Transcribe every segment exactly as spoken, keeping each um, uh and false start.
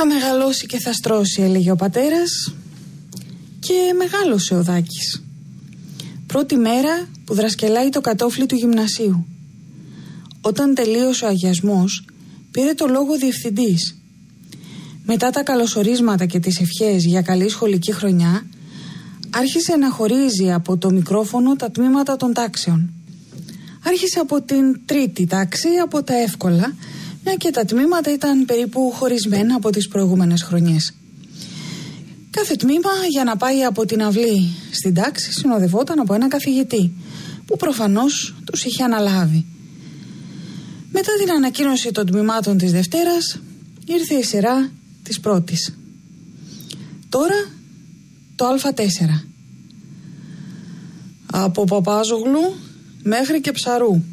Θα μεγαλώσει και θα στρώσει, έλεγε ο πατέρας, και μεγάλωσε ο Δάκης. Πρώτη μέρα που δρασκελάει το κατόφλι του γυμνασίου. Όταν τελείωσε ο αγιασμός, πήρε το λόγο διευθυντής. Μετά τα καλωσορίσματα και τις ευχές για καλή σχολική χρονιά, άρχισε να χωρίζει από το μικρόφωνο τα τμήματα των τάξεων. Άρχισε από την τρίτη τάξη, από τα εύκολα, μια και τα τμήματα ήταν περίπου χωρισμένα από τις προηγούμενες χρονιές. Κάθε τμήμα, για να πάει από την αυλή στην τάξη, συνοδευόταν από ένα καθηγητή, που προφανώς τους είχε αναλάβει. Μετά την ανακοίνωση των τμήματων της Δευτέρας, ήρθε η σειρά της πρώτης. Τώρα το Α τέσσερα. Από Παπάζογλου μέχρι και Ψαρού.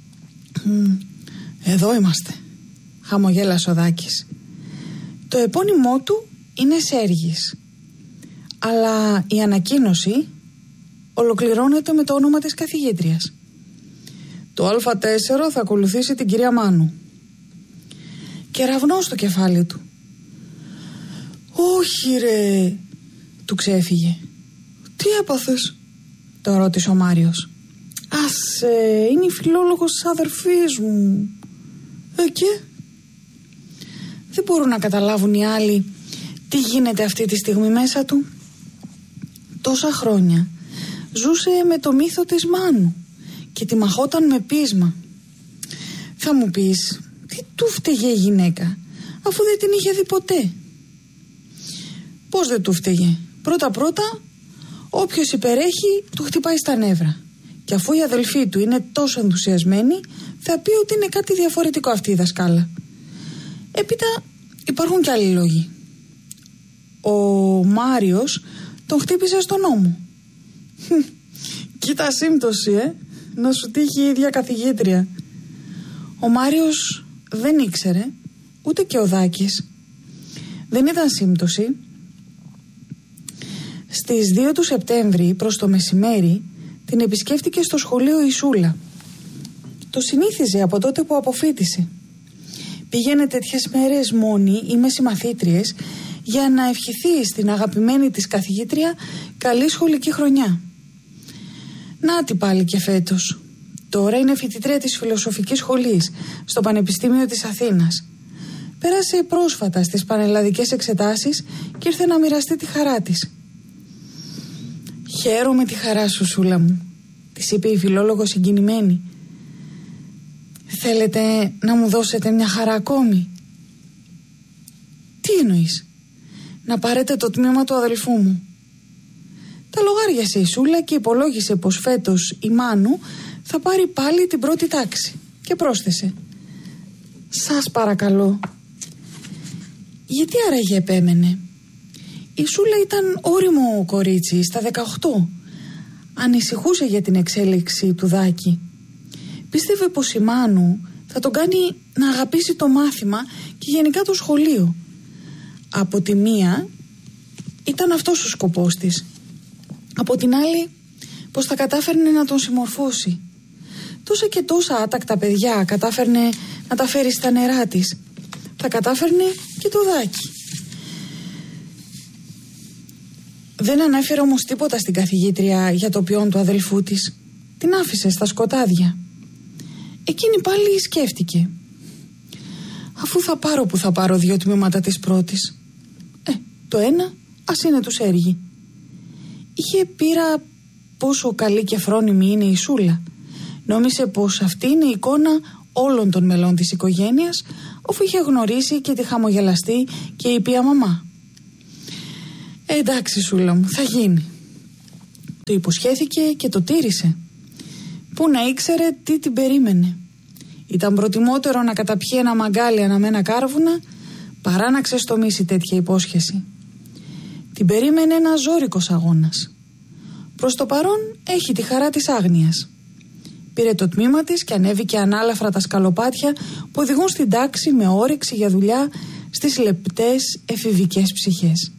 Εδώ είμαστε, χαμογέλασε ο Δάκης. Το επώνυμό του είναι Σέργης, αλλά η ανακοίνωση ολοκληρώνεται με το όνομα της καθηγήτριας. Το Α τέσσερα θα ακολουθήσει την κυρία Μάνου. Κεραυνό στο κεφάλι του. Όχι ρε, του ξέφυγε. Τι έπαθες, το ρώτησε ο Μάριος. Άσε, είναι η φιλόλογος της αδερφής μου. Ε, και? Δεν μπορούν να καταλάβουν οι άλλοι τι γίνεται αυτή τη στιγμή μέσα του. Τόσα χρόνια ζούσε με το μύθο της Μάνου και τη μαχόταν με πείσμα. Θα μου πεις, τι του φταίγε η γυναίκα, αφού δεν την είχε δει ποτέ? Πώς δεν του φταίγε? Πρώτα πρώτα, όποιος υπερέχει του χτυπάει στα νεύρα. Και αφού η αδελφή του είναι τόσο ενθουσιασμένη, θα πει ότι είναι κάτι διαφορετικό αυτή η δασκάλα. Έπειτα υπάρχουν και άλλοι λόγοι. Ο Μάριος τον χτύπησε στον ώμο. Κοίτα σύμπτωση, ε, να σου τύχει η ίδια καθηγήτρια. Ο Μάριος δεν ήξερε, ούτε και ο Δάκης. Δεν ήταν σύμπτωση. Στις δύο του Σεπτέμβρη, προς το μεσημέρι, την επισκέφτηκε στο σχολείο η Σούλα. Το συνήθιζε από τότε που αποφοίτησε. Πήγαινε τέτοιες μέρες μόνη ή με συμμαθήτριες για να ευχηθεί στην αγαπημένη της καθηγήτρια καλή σχολική χρονιά. Νάτι πάλι και φέτος. Τώρα είναι φοιτήτρια της Φιλοσοφικής Σχολής στο Πανεπιστήμιο της Αθήνας. Πέρασε πρόσφατα στις πανελλαδικές εξετάσεις και ήρθε να μοιραστεί τη χαρά της. «Χαίρομαι τη χαρά σου, Σούλα μου», της είπε η φιλόλογος συγκινημένη. «Θέλετε να μου δώσετε μια χαρά ακόμη?» «Τι εννοείς?» «Να πάρετε το τμήμα του αδελφού μου». Τα λογάριασε η Σούλα και υπολόγισε πως φέτος η Μάνου θα πάρει πάλι την πρώτη τάξη και πρόσθεσε: «Σας παρακαλώ». Γιατί άραγε επέμενε? Η Σούλα ήταν όριμο κορίτσι στα δεκαοκτώ. Ανησυχούσε για την εξέλιξη του Δάκη. Πίστευε πως η Μάνου θα τον κάνει να αγαπήσει το μάθημα και γενικά το σχολείο. Από τη μία ήταν αυτός ο σκοπός της. Από την άλλη πως θα κατάφερνε να τον συμμορφώσει. Τόσα και τόσα άτακτα παιδιά κατάφερνε να τα φέρει στα νερά της. Θα κατάφερνε και το Δάκη. Δεν ανέφερε όμως τίποτα στην καθηγήτρια για το ποιόν του αδελφού της. Την άφησε στα σκοτάδια. Εκείνη πάλι σκέφτηκε. Αφού θα πάρω που θα πάρω δύο τμήματα της πρώτης, Ε, το ένα ας είναι του Σέργη. Είχε πείρα πόσο καλή και φρόνιμη είναι η Σούλα. Νόμισε πως αυτή είναι η εικόνα όλων των μελών της οικογένειας, αφού είχε γνωρίσει και τη χαμογελαστή και ήπια μαμά. Ε, εντάξει, Σούλα μου, θα γίνει. Το υποσχέθηκε και το τήρησε. Πού να ήξερε τι την περίμενε. Ήταν προτιμότερο να καταπιεί ένα μαγκάλι αναμένα κάρβουνα παρά να ξεστομίσει τέτοια υπόσχεση. Την περίμενε ένα ζώρικος αγώνας. Προς το παρόν έχει τη χαρά της άγνοιας. Πήρε το τμήμα της και ανέβηκε ανάλαφρα τα σκαλοπάτια που οδηγούν στην τάξη με όρεξη για δουλειά στις λεπτές εφηβικές ψυχές.